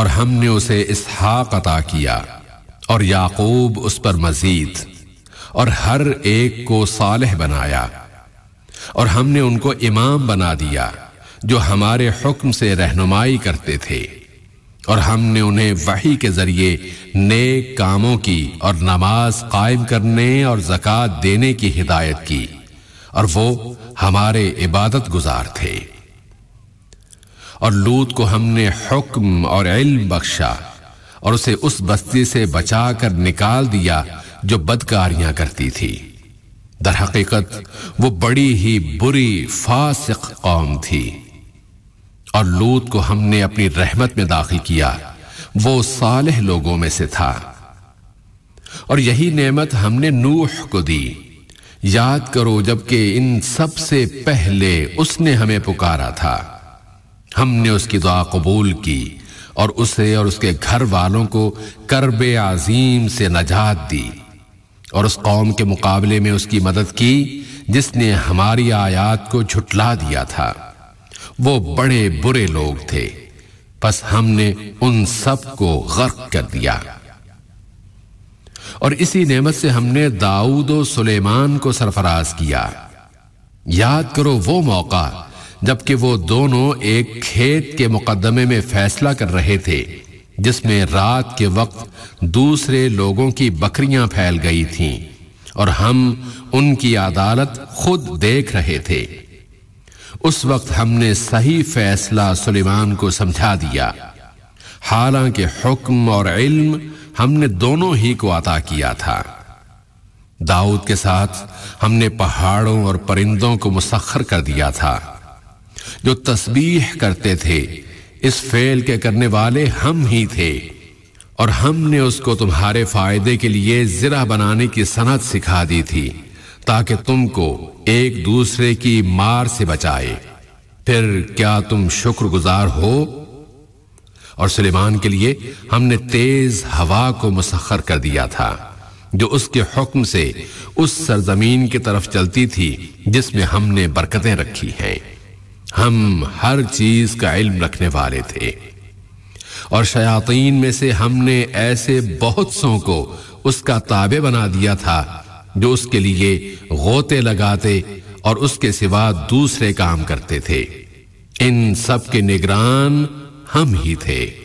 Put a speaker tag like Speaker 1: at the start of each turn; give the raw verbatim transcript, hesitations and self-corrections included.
Speaker 1: اور ہم نے اسے اسحاق عطا کیا اور یعقوب اس پر مزید، اور ہر ایک کو صالح بنایا، اور ہم نے ان کو امام بنا دیا جو ہمارے حکم سے رہنمائی کرتے تھے، اور ہم نے انہیں وحی کے ذریعے نیک کاموں کی اور نماز قائم کرنے اور زکوٰۃ دینے کی ہدایت کی، اور وہ ہمارے عبادت گزار تھے۔ اور لوط کو ہم نے حکم اور علم بخشا اور اسے اس بستی سے بچا کر نکال دیا جو بدکاریاں کرتی تھی۔ در حقیقت وہ بڑی ہی بری فاسق قوم تھی۔ اور لوط کو ہم نے اپنی رحمت میں داخل کیا، وہ صالح لوگوں میں سے تھا۔ اور یہی نعمت ہم نے نوح کو دی۔ یاد کرو جبکہ ان سب سے پہلے اس نے ہمیں پکارا تھا، ہم نے اس کی دعا قبول کی اور اسے اور اس کے گھر والوں کو کرب عظیم سے نجات دی، اور اس قوم کے مقابلے میں اس کی مدد کی جس نے ہماری آیات کو جھٹلا دیا تھا۔ وہ بڑے برے لوگ تھے، پس ہم نے ان سب کو غرق کر دیا۔ اور اسی نعمت سے ہم نے داؤد و سلیمان کو سرفراز کیا۔ یاد کرو وہ موقع جبکہ وہ دونوں ایک کھیت کے مقدمے میں فیصلہ کر رہے تھے، جس میں رات کے وقت دوسرے لوگوں کی بکریاں پھیل گئی تھیں، اور ہم ان کی عدالت خود دیکھ رہے تھے۔ اس وقت ہم نے صحیح فیصلہ سلیمان کو سمجھا دیا، حالانکہ حکم اور علم ہم نے دونوں ہی کو عطا کیا تھا۔ داؤد کے ساتھ ہم نے پہاڑوں اور پرندوں کو مسخر کر دیا تھا جو تسبیح کرتے تھے، اس فعل کے کرنے والے ہم ہی تھے، اور ہم نے اس کو تمہارے فائدے کے لیے زرہ بنانے کی صنعت سکھا دی تھی تاکہ تم کو ایک دوسرے کی مار سے بچائے۔ پھر کیا تم شکر گزار ہو؟ اور سلیمان کے لیے ہم نے تیز ہوا کو مسخر کر دیا تھا جو اس کے حکم سے اس سرزمین کی طرف چلتی تھی جس میں ہم نے برکتیں رکھی ہیں۔ ہم ہر چیز کا علم رکھنے والے تھے۔ اور شیاطین میں سے ہم نے ایسے بہت سوں کو اس کا تابع بنا دیا تھا جو اس کے لیے غوطے لگاتے اور اس کے سوا دوسرے کام کرتے تھے۔ ان سب کے نگران ہم ہی تھے۔